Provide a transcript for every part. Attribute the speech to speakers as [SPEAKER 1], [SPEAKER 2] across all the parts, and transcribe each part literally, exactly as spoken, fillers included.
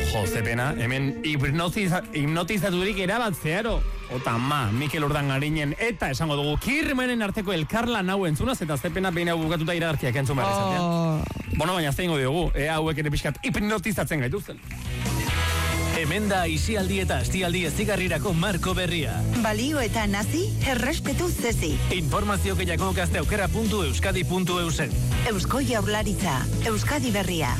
[SPEAKER 1] Jo, zepena, hemen hipnotiza, hipnotizaturik erabat zeharo. Ota ma, Mikel Urdangarinen eta esango dugu Kirmenen arteko elkarlan hau entzunaz eta zepena behin hau bukatuta iragarkiak entzun behar izatea. Oh. Bueno, baina zeingo diogu, ea hauek ere pixkat hipnotizatzen gaituzten.
[SPEAKER 2] Hemen da isialdi eta astialdi ezigarrirako marko berria.
[SPEAKER 3] Balio eta nazi, errespetu zezi.
[SPEAKER 2] Informazio gehiago gazte aukera puntu euskadi puntu eusen.
[SPEAKER 3] Eusko Jaurlaritza, Euskadi berria.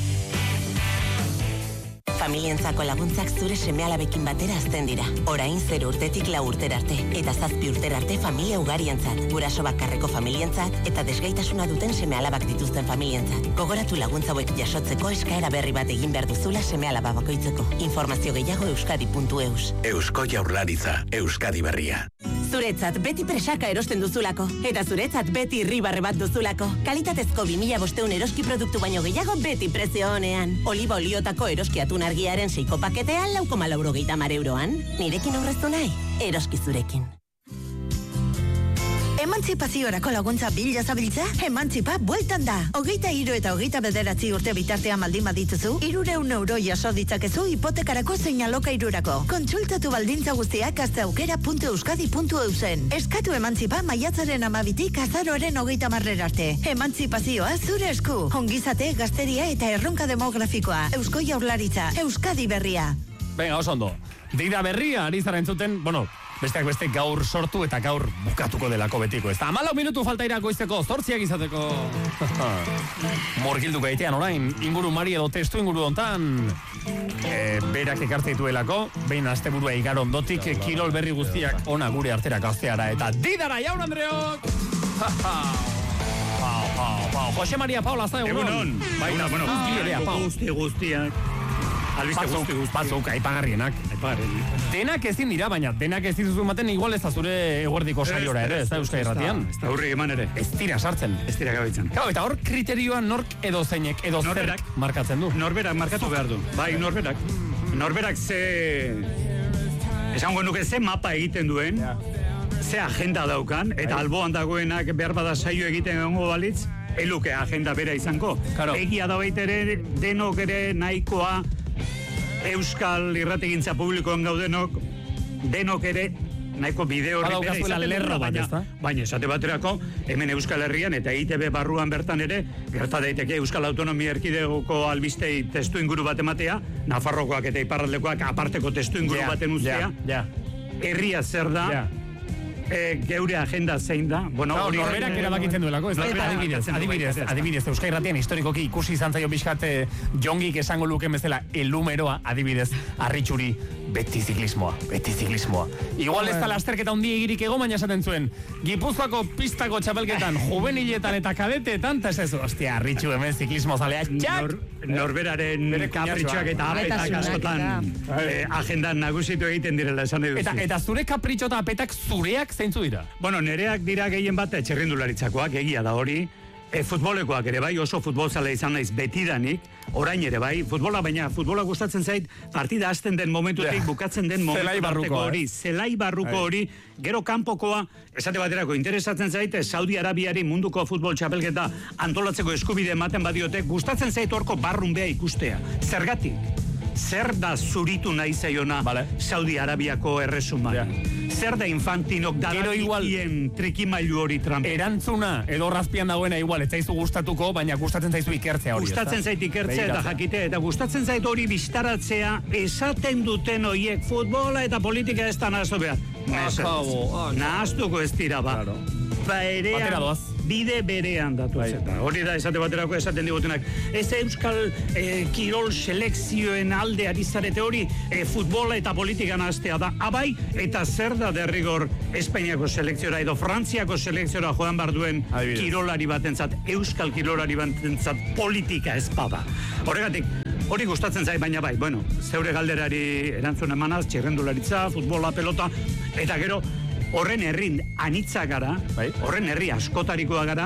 [SPEAKER 4] Familientzako laguntzak zure seme-alabekin batera azten dira. Orain zero urtetik lau urtera arte, eta zazpi urtera arte familia ugarientzat, guraso bakarreko familientzat, eta desgaitasuna duten seme-alabak dituzten familientzat. Gogoratu laguntza hauek jasotzeko eskaera berri bat egin behar duzula seme-alaba bakoitzeko. Informazio gehiago euskadi puntu eus.
[SPEAKER 5] Eusko Jaurlaritza, Euskadi berria.
[SPEAKER 4] Zuretzat beti presaka erosten duzulako, eta zuretzat beti irribarre bat duzulako. Kalitatezko bi mila bosteun eroski produktu baino gehiago beti prezio honean. Oliba oliotako eroski atun argiaren seiko paketean lau koma laurogeita hamar euroan. Nirekin aurreztu nahi, eroski zurekin.
[SPEAKER 3] Emantzipaziorako laguntza bila zabiltza? Emantzipa bueltan da. Hogeita hiru eta hogeita bederatzi urte bitartean baldin badituzu, hirureun euro jaso ditzakezu hipotekarako zein alokairurako. Kontsultatu baldintza guztiak gazte aukera puntu euskadi puntu eusen. Eskatu emantzipa maiatzaren amabitik azaroaren hogeita marrer arte. Emantzipazioa zure esku. Ongizate, gazteria eta erronka demografikoa. Eusko Jaurlaritza, Euskadi berria.
[SPEAKER 1] Venga, oso ondo. Dida berria, ari zara entzuten, bueno, besteak beste gaur sortu eta gaur bukatuko delako betiko. Ez da, amalau minutu falta irako izteko, zortziak izateko. Morgilduko egitean orain, inguru mari edo testu inguru ontan, e, berak ekartzen dituelako, behin asteburua igar ondotik, kirol berri guztiak ona gure artera gazteara. Eta didara, jaun Andreok! Pau, pau, pau. Jose Maria Paula, zai,
[SPEAKER 6] egunon. Baina, bueno, guzti guztiak.
[SPEAKER 1] Batzuk, batzuk, aipagarrienak. Denak ezin dira, baina denak ez dituzu ematen igual ez da zure eguerdiko saiora ere, ez da Euskal Irratian.
[SPEAKER 6] Ez da hurri eman ere.
[SPEAKER 1] Ez dira sartzen.
[SPEAKER 6] Ez dira gabitzen.
[SPEAKER 1] Claro, eta hor kriterioa nork edo zeinek, edo zerk markatzen du.
[SPEAKER 6] Norberak markatu behar du. Bai, norberak. Norberak ze... Esango nuke ze mapa egiten duen, ze agenda daukan, eta alboan dagoenak behar bada saio egiten egongo balitz, eluke agenda bera izango. Egia da baitere, denok ere nahikoa, Euskal irrategintza publikoan gaudenok, denok ere nahiko bideo horri bera izaten, baina, baina esate baterako, hemen Euskal Herrian eta I T B barruan bertan ere, gerta daiteke Euskal Autonomia Erkidegoko albistei testu inguru bat ematea, Nafarrokoak eta Iparraldekoak aparteko testu inguru yeah, baten uztea, yeah, yeah. Herria zer da, yeah. E, geure agenda zein da. Bueno,
[SPEAKER 1] no, norberak erabakitzen duelako, ez da, adibidez, adibidez, adibidez, Euskal Irratian historikoki ikusi izan zaio pixkat jongik esango luke bezala elumeroa, adibidez, arritxuri, beti ziklismoa, beti ziklismoa. Igual ez da lasterketa hundi egirik ego, baina esaten zuen, Gipuzkoako pistako txapelketan, juveniletan eta kadetetan, eta ez ez, ostia, arritxu hemen ziklismo zalea, txak!
[SPEAKER 6] Norberaren kapritxoak eta apetak askotan agendan nagusitu egiten direla esan edo.
[SPEAKER 1] Eta, eta zure kapritxo eta apetak zureak zeintzu dira?
[SPEAKER 6] Bueno, nereak dira gehien bat txerrindularitzakoak, egia da hori. E, futbolekoak ere bai, oso futbolzale izan naiz betidanik, orain ere bai, futbola, baina futbola gustatzen zait, partida hasten den momentutik, bukatzen den momentu arteko hori, zelai barruko hori, gero kanpokoa, esate baterako interesatzen zait, Saudi Arabiari munduko futbol txapelketa antolatzeko eskubide ematen badiotek, gustatzen zait horko barrunbea ikustea. Zergatik? Zer da zuritu nahi zaiona vale. Saudi Arabiako erresuman? Yeah. Zer da Infantinok dadakikien trikimailu hori trampa?
[SPEAKER 1] Erantzuna, edo razpian dagoena igual, ez zaizu gustatuko, baina gustatzen zaizu ikertzea hori.
[SPEAKER 6] Gustatzen zait ikertzea eta jakite, eta gustatzen zait hori biztaratzea, esaten duten horiek futbola eta politika ez da nahaztu behar. Nahaztuko ez dira ba. Claro. Baerean, bide berean datu eta hori da esate baterako esaten digutenak. Ez Euskal eh, kirol selekzioen alde ari zarete hori eh, futbola eta politika nahaztea da. Abai, eta zer da derrigor Espainiako selekziora edo Frantziako selekziora joan bar duen kirolari batentzat, Euskal kirolari batentzat politika ez bada. Horregatik, hori gustatzen zait, baina bai, bueno, zeure galderari erantzun emanaz, txirrendularitza, futbola, pelota, eta gero, horren herrin anitza gara, horren herri askotarikoa gara,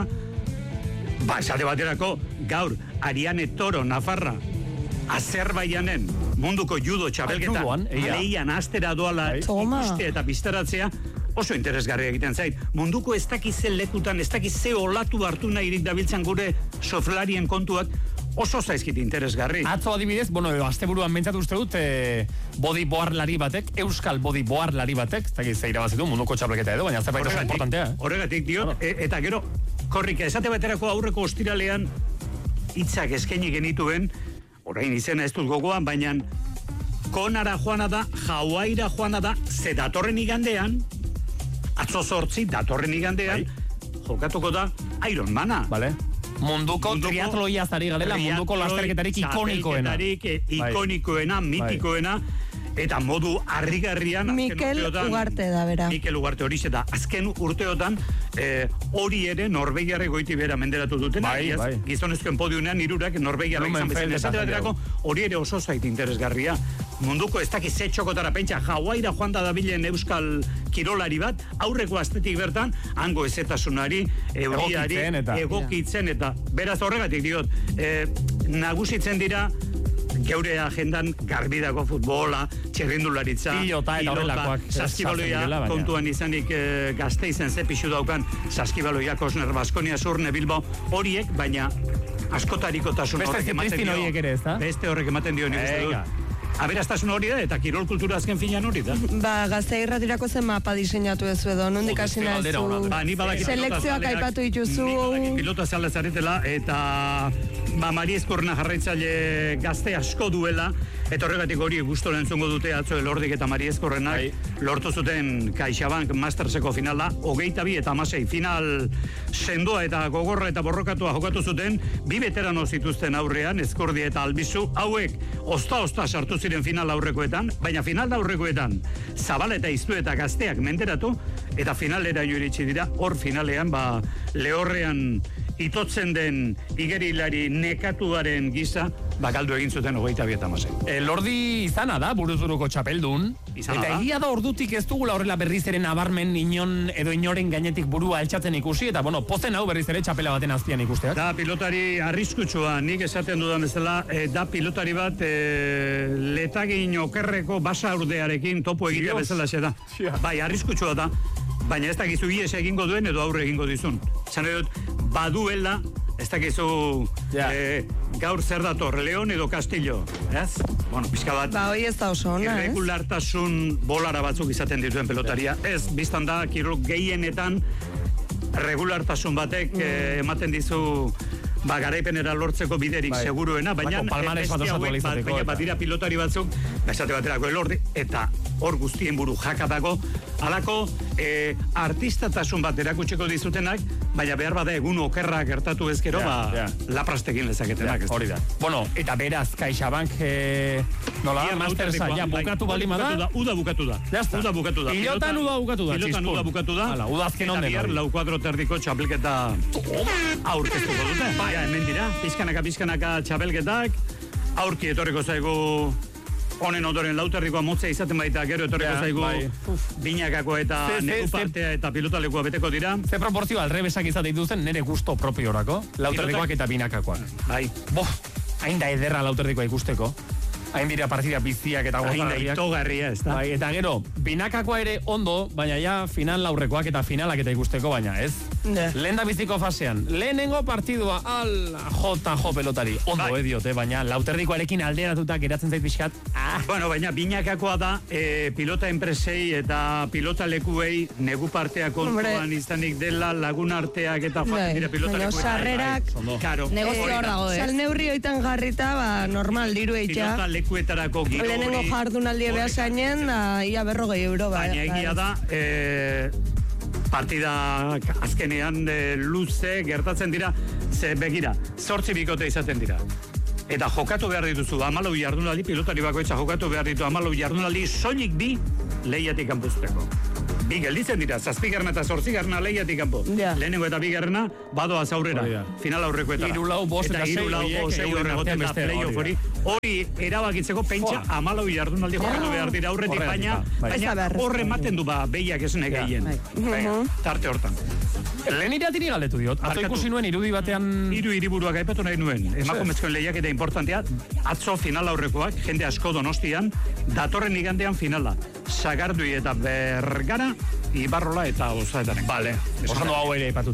[SPEAKER 6] ba, esate baterako, gaur, Ariane Toro, Nafarra, Azerbaianen, munduko judo txapelketa, leian astera doala ikuste eta biztaratzea, oso interesgarria egiten zait. Munduko ez dakiz ze lekutan, ez dakiz ze olatu hartu nahirik dabiltzan gure soflarien kontuak, oso zaizkit interesgarri.
[SPEAKER 1] Atzo adibidez, bueno, asteburuan mentzatu uste dut, eh, body boarlari batek, euskal body boarlari batek, ez dakit ze irabazi du, munduko txapelketa edo, baina zerbait oso importantea. Eh?
[SPEAKER 6] Horregatik diot, e, eta gero, korrika, esate baterako aurreko ostiralean hitzak eskaini genituen, orain izena ez dut gogoan, baina Konara joana da, Hawaiira joana da, ze datorren igandean, atzo zortzi, datorren igandean, bai. Jokatuko da Ironmana.
[SPEAKER 1] Vale. Munduko, munduko triatloia zari galela, munduko lasterketarik ikonikoena.
[SPEAKER 6] Ikonikoena, mitikoena, eta modu harrigarrian
[SPEAKER 7] Mikel Ugarte da, bera.
[SPEAKER 6] Mikel Ugarte hori da. Azken urteotan eh, hori ere Norvegiarre goiti bera menderatu dutena.
[SPEAKER 1] Bai, bai.
[SPEAKER 6] Gizonezkoen podiunean irurak Norvegiarre izan bezala. Esate baterako hori ere oso zait interesgarria. Munduko ez dakiz etxokotara pentsa, Hawaiira joan da dabilen euskal kirolari bat, aurreko astetik bertan, hango ezetasunari, euriari, egokitzen eta, beraz horregatik diot, eh, nagusitzen dira, geure agendan garbidako futbola, txerrindularitza,
[SPEAKER 1] pilota eta horrelakoak.
[SPEAKER 6] Saskibaloia kontuan izanik e, gazte izan ze pixu daukan, Saskibaloia, Kosner, Baskonia, Zurne, Bilbao, horiek, baina askotarikotasun horrek ematen dio.
[SPEAKER 1] Beste ere ez da?
[SPEAKER 6] Beste horrek ematen dio, nik uste dut. Aberaztasun hori da, eta kirol kultura azken finan hori da.
[SPEAKER 7] Ba, Gaztea Irratirako zen mapa diseinatu ez edo, nondik asina ez zu.
[SPEAKER 6] Ba, ni badaki
[SPEAKER 7] selekzioak aipatu dituzu.
[SPEAKER 6] Pilota zala zaretela, eta ba, Mari Eskorna jarraitzaile gazte asko duela, eta horregatik hori gustoren entzungo dute atzo Elordik eta Mari Eskorrenak lortu zuten CaixaBank Masterseko finala, hogeita bi eta hamasei final sendoa eta gogorra eta borrokatua jokatu zuten, bi veterano zituzten aurrean, Eskordi eta Albizu, hauek osta-osta sartu ziren final aurrekoetan, baina final aurrekoetan Zabala eta Iztu eta Gazteak menderatu, eta finalera jo iritsi dira, hor finalean, ba, lehorrean itotzen den igerilari nekatuaren gisa, bakaldu egin zuten hogeita bi eta hamasei.
[SPEAKER 1] Elordi izana da, buruzuruko txapeldun,
[SPEAKER 6] izana
[SPEAKER 1] eta
[SPEAKER 6] da.
[SPEAKER 1] Egia da ordutik ez dugula horrela berriz ere nabarmen inon edo inoren gainetik burua altxatzen ikusi, eta bueno, pozen hau berriz ere txapela baten azpian ikusteak.
[SPEAKER 6] Da pilotari arriskutsua, nik esaten dudan bezala, e, da pilotari bat e, letagin okerreko basa urdearekin topo egitea bezala xe da. Bai, arriskutsua da, baina ez dakizu ies egingo duen edo aurre egingo dizun. Zan edut, baduela, ez dakizu yeah. e, gaur zer dator, Leon edo Castillo, ez? Bueno, pixka bat,
[SPEAKER 7] ba, hoi ez da oso ona, ez?
[SPEAKER 6] Irregulartasun bolara batzuk izaten dituen pelotaria. Ez, biztan da, kirol gehienetan regulartasun batek mm. eh, ematen dizu ba, garaipenera lortzeko biderik bai. Seguruena, baina hauek, bat, baina bat dira pilotari batzuk, esate baterako Elordi, eta hor guztien buru jakatako, halako e, artistatasun bat erakutsiko dizutenak, baina behar bada egun okerra gertatu ezkero, ja, ba, ja. Laprastekin lezaketenak. Ja,
[SPEAKER 1] hori da. Bueno, eta beraz, CaixaBank, e, nola, ja, Mastersa, ja, bukatu baldin bada?
[SPEAKER 6] Uda bukatu da.
[SPEAKER 1] Uda
[SPEAKER 6] bukatu da.
[SPEAKER 1] Pilotan uda bukatu da.
[SPEAKER 6] Pilotan uda bukatu da.
[SPEAKER 1] Hala, udazken onden.
[SPEAKER 6] Eta bihar, lau kuadro terdiko txapelketa aurkeztuko dute. Ja, hemen dira, pizkanaka, pizkanaka txapelketak, aurki etorriko zaigu honen ondoren lauterrikoa motzea izaten baita, gero etorriko zaigu bai. Binakako eta neku partea eta pilotalekua beteko dira.
[SPEAKER 1] Ze proporzio alrebesak izate dituzten nire gusto propiorako, lauterrikoak eta binakakoak.
[SPEAKER 6] Bai.
[SPEAKER 1] Boh, hain da ederra lauterrikoa ikusteko. Hain dira partida biziak eta
[SPEAKER 6] gozgarriak. Hain da itogarria, ez da.
[SPEAKER 1] Bai, eta gero, binakakoa ere ondo, baina ja final laurrekoak eta finalak eta ikusteko, baina ez. Ne. Lehen da biziko fasean, lehenengo partidua al jota jo pelotari. Ondo, bai. Ediote, baina lauterdikoarekin alderatuta geratzen zait pixkat. Ah.
[SPEAKER 6] Bueno, baina binakakoa da, e, pilota enpresei eta pilota lekuei negu parteak kontuan izanik dela lagun arteak eta joan dira pilota lekuei.
[SPEAKER 7] Sarrerak, negozio hor dago, ez? Sal neurri oitan jarrita, ba, normal, diru eitxa.
[SPEAKER 6] Lekuetarako giro hori.
[SPEAKER 7] Lehenengo jardunaldi behar zainen, ia berrogei euro.
[SPEAKER 6] Baina egia da, e, partida azkenean e, luze gertatzen dira, ze begira, zortzi bikote izaten dira. Eta jokatu behar dituzu, amalau jardunaldi, pilotari bakoitza jokatu behar ditu amalau jardunaldi, soilik bi lehiatik kanpuzteko. Bi gelditzen dira, zazpigarna eta zortzigarna lehiatik kanpo. Ja. Lehenengo eta bigarrena, badoaz aurrera, final aurrekoetara.
[SPEAKER 1] Iru lau, bost eta sei,
[SPEAKER 6] horregoten da playoff hori. Hori erabakitzeko pentsa amalau jardunaldi jokatu behar dira aurretik, baina horre ematen du ba, behiak esne gehien. Tarte hortan.
[SPEAKER 1] Lehen iratiri galdetu diot, atzo ikusi nuen irudi batean...
[SPEAKER 6] Hiru hiriburuak aipatu nahi nuen, emakumezkoen lehiak eta importantea, atzo final aurrekoak, jende asko Donostian, datorren igandean finala. Sagardui eta Bergara, Ibarrola eta Osaetanek.
[SPEAKER 1] Vale, osando hau ere aipatuta.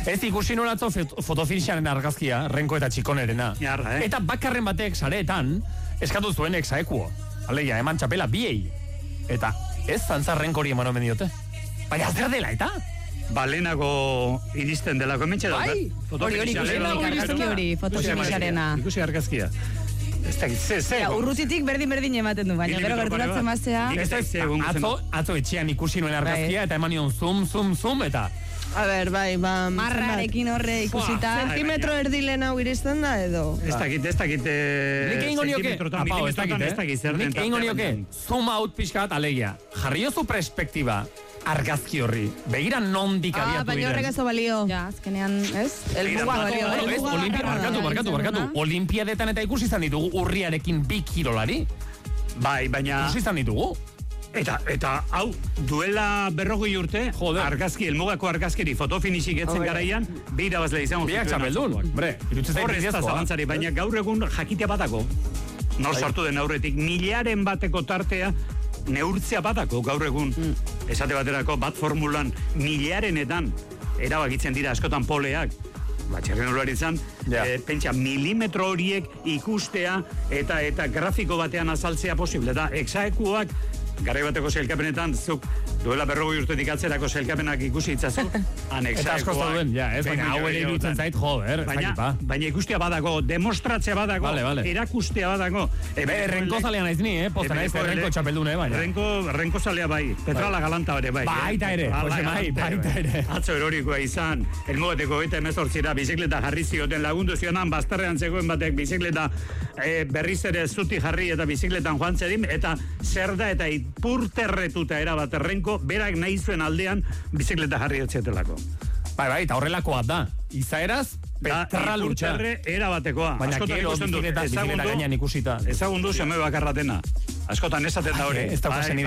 [SPEAKER 1] Ez ikusi nolatzo fotofinixaren argazkia, Renko eta Txikonerena.
[SPEAKER 6] Jarra, eh?
[SPEAKER 1] Eta bakarren batek sareetan, eskatu zuen exaekuo. Alegia, eman txapela biei. Eta ez zantzar Renkori eman omen diote. Baina zer dela, eta?
[SPEAKER 6] Ba, lehenago iristen delako ementxe da.
[SPEAKER 7] Bai, hori hori ikusi argazki hori, fotofinixarena.
[SPEAKER 6] Ikusi argazkia. Ez da, ze, ze.
[SPEAKER 7] Urrutitik berdin-berdin ematen du, baina gero gerturatzen maztea.
[SPEAKER 1] Atzo, atzo etxean ikusi nuen argazkia, eta eman nion zoom, zoom, zoom, eta...
[SPEAKER 7] A ber, bai, ba... Marrarekin horre ikusita. Zentimetro erdi lehen hau iristen da, edo?
[SPEAKER 6] Ez dakit, ez dakit...
[SPEAKER 1] Nik egin gonioke, apau, ez dakit, eh? Nik egin gonioke, zoom out pixkat, alegia. Jarriozu perspektiba argazki horri. Begira nondik abiatu diren.
[SPEAKER 7] Ah, baina horrek ez balio. Ja, azkenean, ez? Elmuga balio.
[SPEAKER 1] Olimpia, barkatu, barkatu, barkatu. Olimpiadetan eta ikusi izan ditugu urriarekin bi kirolari.
[SPEAKER 6] Bai, baina...
[SPEAKER 1] Ikusi izan ditugu.
[SPEAKER 6] Eta, eta, hau, duela berrogei urte, joder, argazki, elmugako argazkeri fotofinixik etzen garaian, beira bazle izango.
[SPEAKER 1] Biak txapeldun, bre, irutzen
[SPEAKER 6] horrez da zabantzari, baina gaur egun jakitea batako. Nor sartu den aurretik, milaren bateko tartea, neurtzea batako gaur egun. Esate baterako, bat formulan, milarenetan, erabakitzen dira askotan poleak. Batxerren oluari izan, e, pentsa, milimetro horiek ikustea eta eta grafiko batean azaltzea posible. Eta exaekuak, garai bateko sailkapenetan, zuk duela berrogei urtetik atzerako sailkapenak ikusi itzazu, anexaekoak.
[SPEAKER 1] Eta asko zauden, ja, ez, baina hau ere irutzen zait, joder,
[SPEAKER 6] baina, baina ikustea badago, demostratzea badago,
[SPEAKER 1] vale, vale.
[SPEAKER 6] erakustea badago.
[SPEAKER 1] Ebe, renko zalea naiz ni, eh? Posta naiz, renko txapeldune, baina.
[SPEAKER 6] Renko, renko zalea bai, Petrala galanta bere bai.
[SPEAKER 1] Baita ere, bai, baita ere.
[SPEAKER 6] Atzo erorikoa izan, elmugateko eta emezortzira, bizikleta jarri zioten lagundu zionan, bazterrean zegoen batek bizikleta e, berriz ere zuti jarri eta bizikletan joan zedim, eta zer da eta ipurterretuta erabat renko, berak nahi zuen aldean bizikleta jarri etxetelako.
[SPEAKER 1] Bai, bai, eta horrelakoa da. Izaeraz, petra lutxa.
[SPEAKER 6] Ipurterre erabateko.
[SPEAKER 1] Baina kero bizikleta, bizikleta gainean ikusita.
[SPEAKER 6] Ezagundu seme bakarratena. Askotan esaten da hori.
[SPEAKER 1] Ez da pasen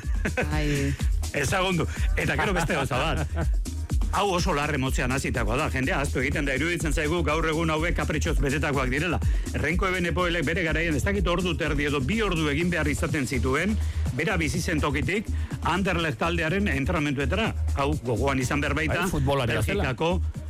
[SPEAKER 1] iderik.
[SPEAKER 6] Ezagundu. Eta kero beste gauza bat. Hau oso larre motzean hasitakoa da, jendea aztu egiten da, iruditzen zaigu gaur egun hauek kapritxoz betetakoak direla. Renko eben epoelek bere garaian ez dakit ordu terdi edo bi ordu egin behar izaten zituen, bera bizi zen tokitik, Anderlecht taldearen entrenamenduetara. Hau gogoan izan berbaita, Belgikako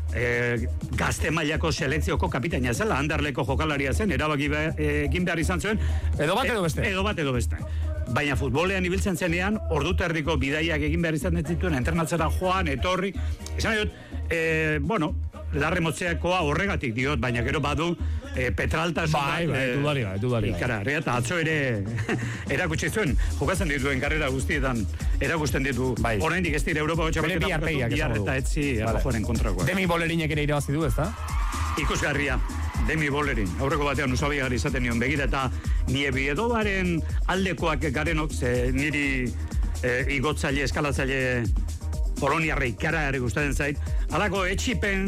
[SPEAKER 6] e, gazte mailako selekzioko kapitaina zela, Anderleko jokalaria zen, erabaki egin behar izan zuen.
[SPEAKER 1] Edo bat edo beste.
[SPEAKER 6] Edo bat edo beste. Baina futbolean ibiltzen zenean, ordu terdiko bidaiak egin behar izan zituen, entrenatzera joan, etorri. Esan dut, e, bueno, larre motzeakoa horregatik diot, baina gero badu e, petraltasun.
[SPEAKER 1] Bai, bai, du bari, bai, du bari.
[SPEAKER 6] Ikara, eta atzo ere erakutsi zuen, jokatzen dituen karrera guztietan, erakusten ditu.
[SPEAKER 1] Bai.
[SPEAKER 6] Oraindik ez dira Europako txapelketa.
[SPEAKER 1] Bere biarpeiak esan du.
[SPEAKER 6] Eta etzi, joaren kontrakoa.
[SPEAKER 1] Demi Bolerinek ere irabazi du, ez da?
[SPEAKER 6] Ikusgarria. Demi Bolerin, aurreko batean usabiagari izaten nion begira, eta nire biedobaren aldekoak garenok, ze niri e, igotzaile, eskalatzaile poloniarra ikara ere gustatzen zait, halako etxipen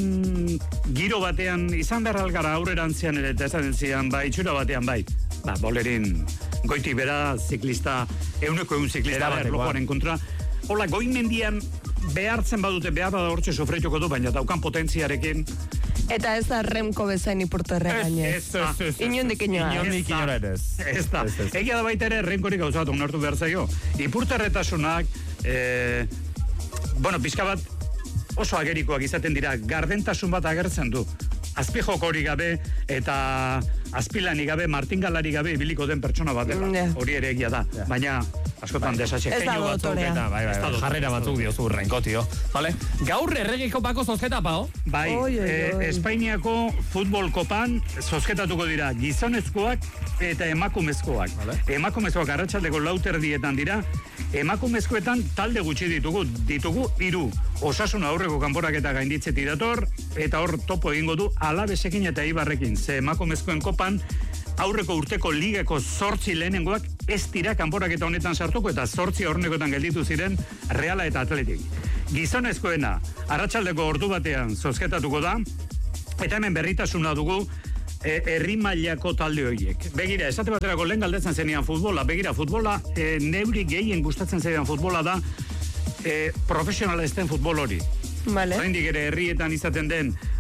[SPEAKER 6] giro batean izan behar algara aurrerantzian ere, eta esaten zian, bai, itxura batean bai. Ba, Bolerin goiti bera, ziklista, euneko eun ziklista, erlojuaren kontra. Hola, goimendian behartzen badute, behar bada hortxe sofreituko du, baina daukan potentziarekin.
[SPEAKER 7] Eta ez da Remko bezain ipurterre gainez.
[SPEAKER 6] Ez, ez, ez.
[SPEAKER 7] Inondik inoa.
[SPEAKER 1] Inondik inoa ere ez.
[SPEAKER 6] Ez da. Egia da baita ere Remkorik gauzatu unartu behar zaio. Ipurterretasunak, eh, bueno, pixka bat oso agerikoak izaten dira, gardentasun bat agertzen du. Azpijoko hori gabe eta azpilani gabe, martingalari gabe ibiliko den pertsona bat dela. Mm, hori ere egia da. Yeah. Baina askotan desatxe.
[SPEAKER 7] Ez da dotorea.
[SPEAKER 1] Bai, bai, bai, jarrera batzuk diozu Renko, tio. Vale? Gaur erregiko bako zozketa, pao?
[SPEAKER 6] Bai, oi, oi, oi. E, Espainiako futbol kopan zozketatuko dira gizonezkoak eta emakumezkoak. Vale. Emakumezkoak arratsaldeko lauterdietan dira. Emakumezkoetan talde gutxi ditugu, ditugu hiru. Osasuna aurreko kanporaketa gainditzeti dator, eta hor topo egingo du Alabesekin eta Eibarrekin. Ze emakumezkoen kopan aurreko urteko ligako zortzi lehenengoak ez dira kanporaketa honetan sartuko, eta zortzi hornekotan gelditu ziren Reala eta Atletik. Gizonezkoena arratsaldeko ordu batean zozketatuko da, eta hemen berritasuna dugu e, herri mailako talde horiek. Begira, esate baterako lehen galdetzen zenian futbola, begira, futbola e, neuri gehien gustatzen zenian futbola da e, profesionala ez den futbol hori.
[SPEAKER 7] Vale.
[SPEAKER 6] Oraindik ere herrietan izaten den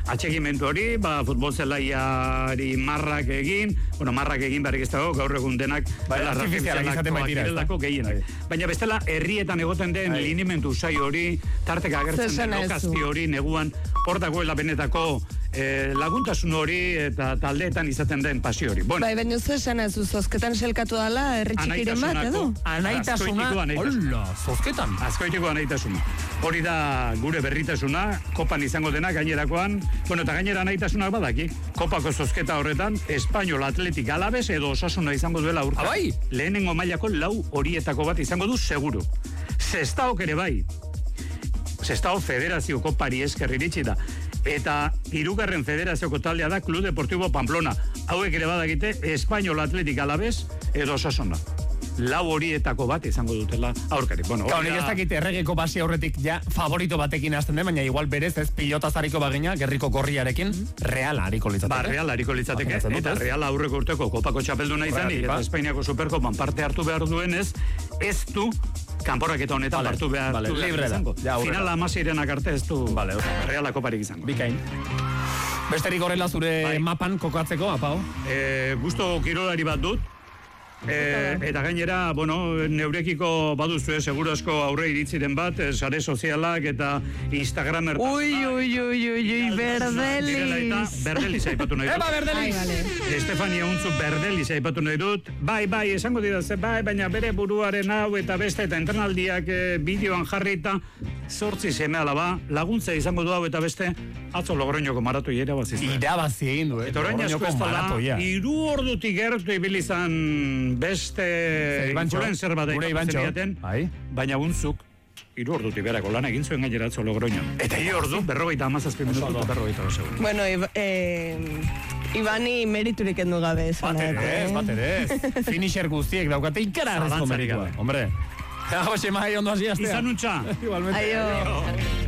[SPEAKER 6] atxegimendu hori, ba, futbol zelaiari marrak egin, bueno, marrak egin barrik ez dago, gaur egun denak artifizialako gehienak. Baina bestela, herrietan egoten den linimentu usai hori, tarteka agertzen den lokazti hori, neguan, hor dagoela benetako Eh, laguntasun hori eta taldeetan izaten den pasio hori. Bueno,
[SPEAKER 7] bai, baina zu esan ez, zozketan selkatu dala, herri txikiren bat, edo?
[SPEAKER 1] Anaitasuna, hola, zozketan.
[SPEAKER 6] Azkoitiko anaitasuna. Hori da gure berritasuna, kopan izango dena, gainerakoan, bueno, eta gainera anaitasuna badaki, kopako zozketa horretan, Espainol Atletik Alabes edo Osasuna izango duela urka.
[SPEAKER 1] Abai!
[SPEAKER 6] Lehenengo mailako lau horietako bat izango du seguru. Sestaok ere bai. Sestao Federazio kopari esker iritsi da. Eta hirugarren federazioko taldea da Club Deportivo Pamplona. Hauek ere badakite Espainol Atletik Alabes edo Osasuna. Lau horietako bat izango dutela aurkari. Bueno,
[SPEAKER 1] Ka, honik ez dakite erregeko basi aurretik ja favorito batekin hasten den, baina igual berez ez pilotaz hariko bagina, gerriko gorriarekin, Real hariko litzateke.
[SPEAKER 6] Ba, Real hariko litzateke. Eta Real aurreko urteko kopako txapelduna izanik, eta Espainiako Superkopan parte hartu behar duenez, ez du kanporak eta honetan vale, hartu behar vale, izango. Ja, finala amaseirenak arte ez du vale, Reala koparik izango.
[SPEAKER 1] Bikain. Besterik horrela zure bai. Mapan kokatzeko, apao?
[SPEAKER 6] E, gusto kirolari bat dut. E, eta gainera, bueno, neurekiko baduzue seguro asko aurre iritziren bat, sare sozialak eta Instagramer.
[SPEAKER 7] Ui, ui, ui, ui, ui, Berdelis.
[SPEAKER 6] Berdelis aipatu nahi dut.
[SPEAKER 1] Eba, Berdelis!
[SPEAKER 7] Vale.
[SPEAKER 6] Estefania Untzu Berdelis aipatu nahi dut. Bai, bai, esango didaz, bai, baina bere buruaren hau eta beste eta entrenaldiak e, bideoan jarrita, zortzi seme alaba, laguntza izango du hau eta beste, atzo Logroñoko maratoi irabazi.
[SPEAKER 1] Irabazi egin du, eh?
[SPEAKER 6] Eta orain asko ez dala, iru ordutik gertu ibilizan beste influencer bat daikatzen, baina Untzuk hiru ordutik berako lan egin zuen gainera atzo Logroñon. Eta hiru ordu, berrogeita hamazazpi minutu eta berrogeita segundu.
[SPEAKER 7] Bueno, eh, Ibani meriturik endu gabe.
[SPEAKER 1] Baterez, baterez. Finisher guztiek daukate ikara arrezko merikoa. Hombre. Jose Mai, ondo hasi astea.
[SPEAKER 6] Izan untxa.
[SPEAKER 1] Igualmente.
[SPEAKER 7] Aio.